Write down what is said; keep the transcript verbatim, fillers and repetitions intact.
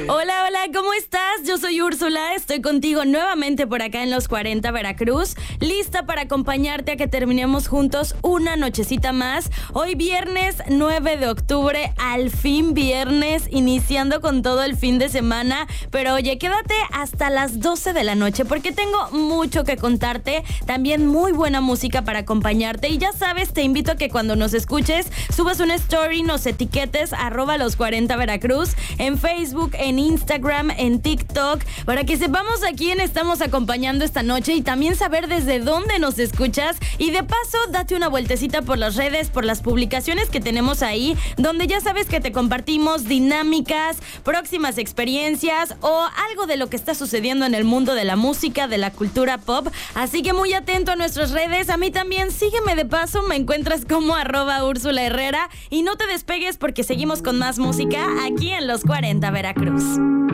Hola, hola, ¿cómo estás? Yo soy Úrsula, estoy contigo nuevamente por acá en Los cuarenta Veracruz, lista para acompañarte a que terminemos juntos una nochecita más. Hoy viernes nueve de octubre, al fin viernes, iniciando con todo el fin de semana. Pero oye, quédate hasta las doce de la noche porque tengo mucho que contarte, también muy buena música para acompañarte. Y ya sabes, te invito a que cuando nos escuches, subas una story, nos etiquetes, arroba Los cuarenta Veracruz, en Facebook, en Instagram, en TikTok, para que sepamos a quién estamos acompañando esta noche y también saber desde dónde nos escuchas. Y de paso, date una vueltecita por las redes, por las publicaciones que tenemos ahí, donde ya sabes que te compartimos dinámicas, próximas experiencias o algo de lo que está sucediendo en el mundo de la música, de la cultura pop. Así que muy atento a nuestras redes. A mí también, sígueme de paso, me encuentras como arroba Úrsula Herrera y no te despegues porque seguimos con más música aquí en Los cuarenta Veracruz.